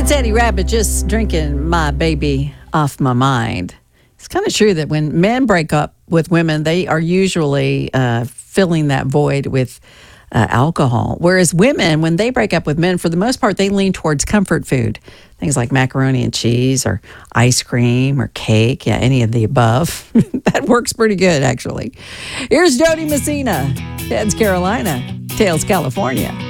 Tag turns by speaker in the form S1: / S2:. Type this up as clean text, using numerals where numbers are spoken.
S1: Eddie Rabbit just drinking my baby off my mind. It's kind of true that when men break up with women, they are usually filling that void with alcohol. Whereas women, when they break up with men, for the most part, they lean towards comfort food. Things like macaroni and cheese or ice cream or cake. Yeah, any of the above. That works pretty good, actually. Here's Jody Messina, Heads Carolina, Tails California.